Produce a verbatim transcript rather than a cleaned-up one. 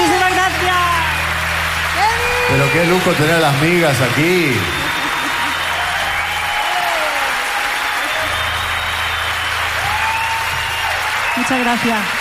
Muchísimas gracias. Pero qué lujo tener a las migas aquí. Muchas gracias.